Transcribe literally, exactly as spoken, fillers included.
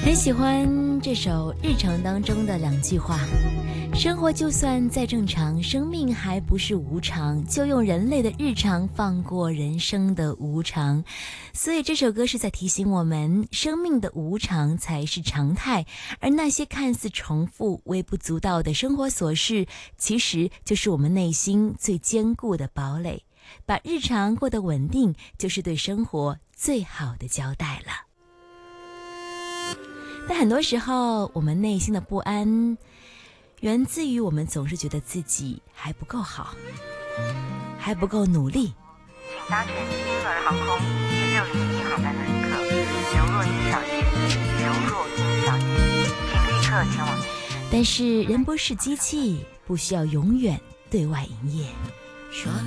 很喜欢这首《日常》当中的两句话：生活就算再正常，生命还不是无常，就用人类的日常放过人生的无常。所以这首歌是在提醒我们，生命的无常才是常态，而那些看似重复、微不足道的生活琐事，其实就是我们内心最坚固的堡垒。把日常过得稳定，就是对生活最好的交代了。但很多时候，我们内心的不安源自于我们总是觉得自己还不够好，还不够努力。 请搭乘星儿航空一六零一航班的旅客刘若英小姐，刘若英小姐，请立刻前往。 但是人不是机器，不需要永远对外营业。说